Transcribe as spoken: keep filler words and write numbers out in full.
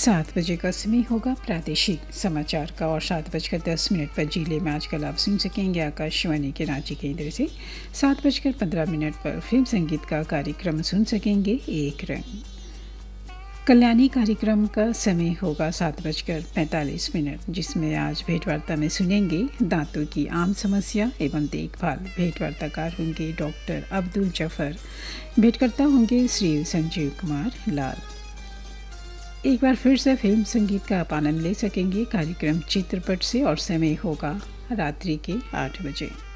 सात बजे का समय होगा प्रादेशिक समाचार का और सात बजकर दस मिनट पर जिले में आजकल आप सुन सकेंगे आकाशवाणी के रांची केंद्र से। सात बजकर पंद्रह मिनट पर फिल्म संगीत का कार्यक्रम सुन सकेंगे एक रंग। कल्याणी कार्यक्रम का समय होगा सात बजकर पैंतालीस मिनट, जिसमें आज भेंटवार्ता में सुनेंगे दांतों की आम समस्या एवं देखभाल। भेंटवार्ताकार होंगे डॉक्टर अब्दुल जफर। भेंटकर्ता होंगे श्री संजीव कुमार लाल। एक बार फिर से फिल्म संगीत का आप आनंद ले सकेंगे कार्यक्रम चित्रपट से और समय होगा रात्रि के आठ बजे।